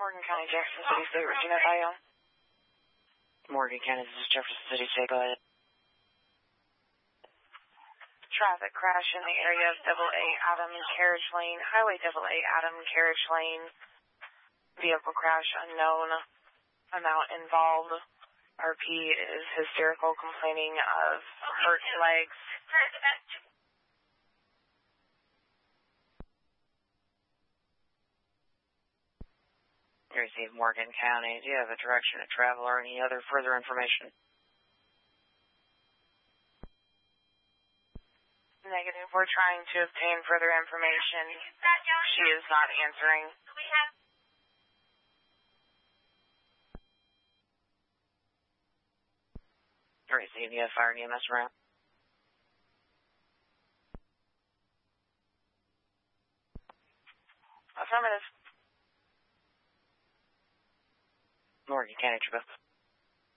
Morgan County, Jefferson City, State, Regina, Bayonne. Morgan County, this is Jefferson City, State, go ahead. Traffic crash in the area of AA Adam Carriage Lane, Highway AA Adam Carriage Lane. Vehicle crash unknown. Amount involved. RP is hysterical, complaining of hurt legs. You received Morgan County. Do you have a direction to travel or any other further information? Negative. We're trying to obtain further information. She is not answering. You received. You have fire and EMS around? Affirmative. Morgan County, Trevor.